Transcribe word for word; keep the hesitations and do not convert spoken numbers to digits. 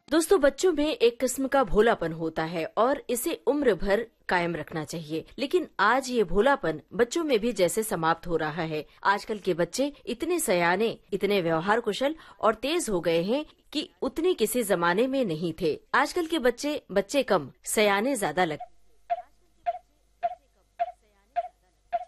दोस्तों, बच्चों में एक किस्म का भोलापन होता है और इसे उम्र भर कायम रखना चाहिए। लेकिन आज ये भोलापन बच्चों में भी जैसे समाप्त हो रहा है। आजकल के बच्चे इतने सयाने, इतने व्यवहार कुशल और तेज हो गए हैं कि उतने किसी जमाने में नहीं थे। आजकल के बच्चे बच्चे कम, सयाने ज्यादा लगते।